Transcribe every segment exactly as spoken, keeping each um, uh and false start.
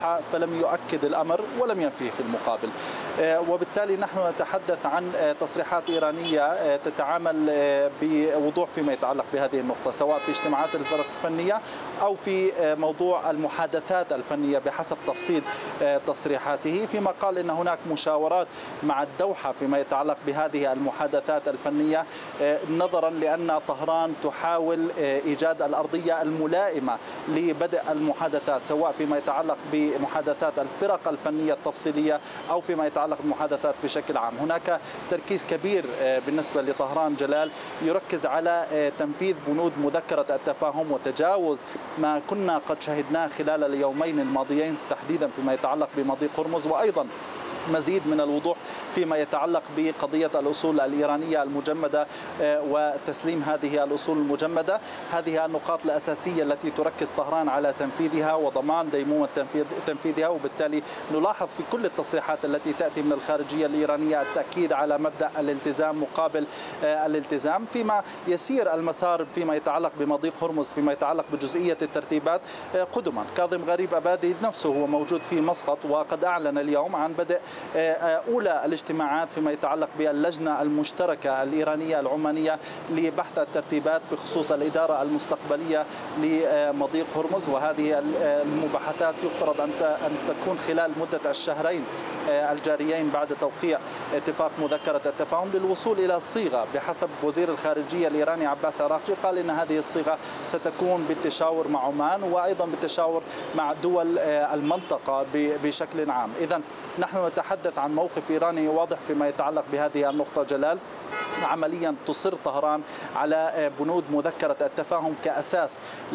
فلم يؤكد الأمر ولم ينفيه في المقابل. وبالتالي نحن نتحدث عن تصريحات إيرانية تتعامل بوضوح فيما يتعلق بهذه النقطة، سواء في اجتماعات الفرق الفنية أو في موضوع المحادثات الفنية بحسب تفصيل تصريحاته، فيما قال إن هناك مشاورات مع الدوحة فيما يتعلق بهذه المحادثات الفنية، نظرا لأن طهران تحاول إيجاد الأرضية الملائمة لبدء المحادثات، سواء فيما يتعلق بمحادثات الفرق الفنية التفصيلية أو فيما يتعلق بالمحادثات بشكل عام. هناك تركيز كبير بالنسبة لطهران جلال يركز على تنفيذ بنود مذكرة التفاهم وتجاوز ما كنا قد شهدناه خلال اليومين الماضيين تحديدا فيما يتعلق بمضيق هرمز، وأيضا مزيد من الوضوح فيما يتعلق بقضية الأصول الإيرانية المجمدة وتسليم هذه الأصول المجمدة. هذه النقاط الأساسية التي تركز طهران على تنفيذها وضمان ديمومة تنفيذها، وبالتالي نلاحظ في كل التصريحات التي تأتي من الخارجية الإيرانية التأكيد على مبدأ الالتزام مقابل الالتزام. فيما يسير المسار فيما يتعلق بمضيق هرمز فيما يتعلق بجزئية الترتيبات قدما، كاظم غريب أبادي نفسه هو موجود في مسقط وقد أعلن اليوم عن بدء أولى الاجتماعات فيما يتعلق باللجنة المشتركة الإيرانية العمانية لبحث الترتيبات بخصوص الإدارة المستقبلية لمضيق هرمز، وهذه المباحثات يفترض أن تكون خلال مدة الشهرين الجاريين بعد توقيع اتفاق مذكرة التفاهم للوصول إلى الصيغة. بحسب وزير الخارجية الإيراني عباس عراقجي قال إن هذه الصيغة ستكون بالتشاور مع عمان وأيضا بالتشاور مع دول المنطقة بشكل عام. إذن نحن نتحدث عن موقف إيراني واضح فيما يتعلق بهذه النقطة جلال. عمليا تصر طهران على بنود مذكرة التفاهم كأساس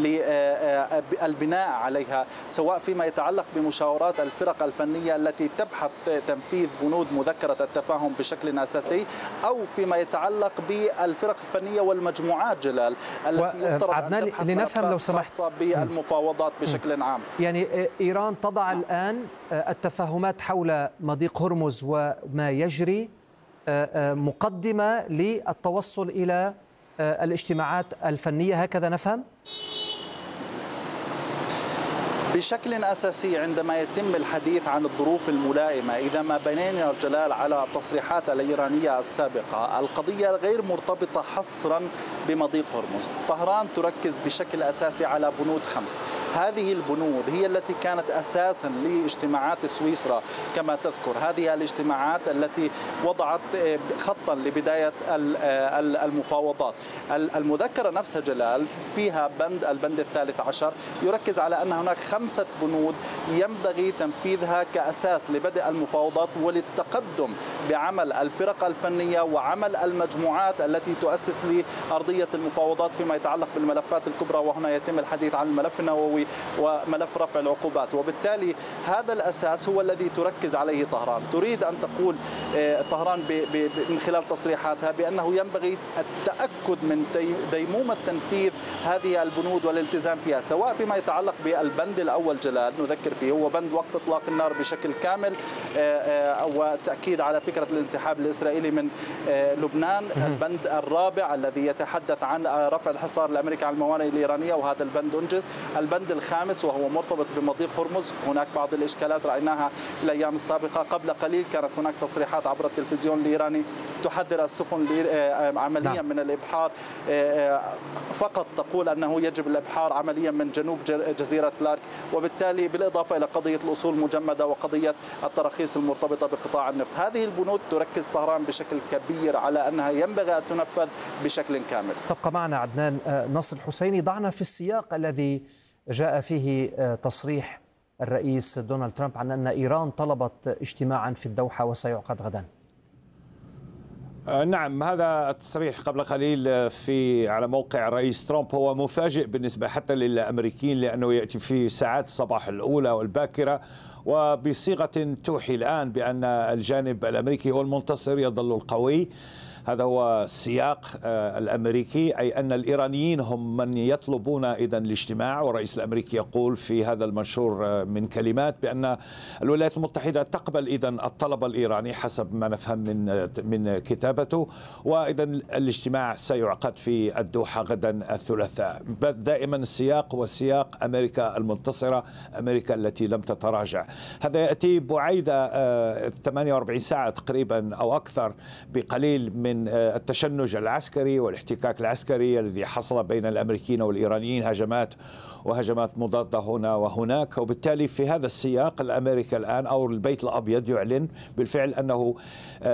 للبناء عليها، سواء فيما يتعلق بمشاورات الفرق الفنية التي تبحث تنفيذ بنود مذكرة التفاهم بشكل أساسي، أو فيما يتعلق بالفرق الفنية والمجموعات جلال التي يفترض أن تبحث لنفهم لو سمحت بالمفاوضات بشكل عام. يعني إيران تضع الآن التفاهمات حول مضيق هرمز وما يجري مقدمة للتوصل إلى الاجتماعات الفنية، هكذا نفهم؟ بشكل أساسي عندما يتم الحديث عن الظروف الملائمة، إذا ما بنينا الجلال على التصريحات الإيرانية السابقة، القضية غير مرتبطة حصرا بمضيق هرمز. طهران تركز بشكل أساسي على بنود خمس. هذه البنود هي التي كانت أساسا لاجتماعات سويسرا كما تذكر، هذه الاجتماعات التي وضعت خطا لبداية المفاوضات. المذكرة نفسها جلال فيها بند البند الثالث عشر يركز على أن هناك خمسة بنود ينبغي تنفيذها كأساس لبدء المفاوضات وللتقدم بعمل الفرق الفنية وعمل المجموعات التي تؤسس لأرضية المفاوضات فيما يتعلق بالملفات الكبرى، وهنا يتم الحديث عن الملف النووي وملف رفع العقوبات. وبالتالي هذا الأساس هو الذي تركز عليه طهران. تريد أن تقول طهران من خلال تصريحاتها بأنه ينبغي التأكد من ديمومة تنفيذ هذه البنود والالتزام فيها، سواء فيما يتعلق بالبند الأول جلال نذكر فيه هو بند وقف إطلاق النار بشكل كامل وتأكيد على فكرة الانسحاب الإسرائيلي من لبنان. البند الرابع الذي يتحدث عن رفع الحصار الأمريكي على الموانئ الإيرانية وهذا البند أنجز. البند الخامس وهو مرتبط بمضيق هرمز، هناك بعض الإشكالات رأيناها الأيام السابقة. قبل قليل كانت هناك تصريحات عبر التلفزيون الإيراني تحذر السفن عمليا من الإبحار، فقط تقول أنه يجب الإبحار عمليا من جنوب جزيرة لارك، وبالتالي بالإضافة إلى قضية الأصول المجمدة وقضية التراخيص المرتبطة بقطاع النفط. هذه البنود تركز طهران بشكل كبير على أنها ينبغي أن تنفذ بشكل كامل. تبقى معنا عدنان نصر الحسيني. ضعنا في السياق الذي جاء فيه تصريح الرئيس دونالد ترامب عن أن إيران طلبت اجتماعا في الدوحة وسيعقد غدا. نعم، هذا التصريح قبل قليل في على موقع الرئيس ترامب هو مفاجئ بالنسبة حتى للأمريكيين، لأنه يأتي في ساعات الصباح الأولى والباكرة وبصيغة توحي الآن بأن الجانب الأمريكي هو المنتصر يظل القوي. هذا هو السياق الأمريكي، أي أن الإيرانيين هم من يطلبون إذن الاجتماع. والرئيس الأمريكي يقول في هذا المنشور من كلمات بأن الولايات المتحدة تقبل إذن الطلب الإيراني حسب ما نفهم من من كتابته، وإذن الاجتماع سيعقد في الدوحة غدا الثلاثاء. دائما السياق هو سياق أمريكا المنتصرة، أمريكا التي لم تتراجع. هذا يأتي بعيدة ثمانية وأربعين ساعة تقريبا أو أكثر بقليل من التشنج العسكري والاحتكاك العسكري الذي حصل بين الأمريكيين والإيرانيين، هجمات وهجمات مضادة هنا وهناك. وبالتالي في هذا السياق الأمريكا الآن أو البيت الأبيض يعلن بالفعل أنه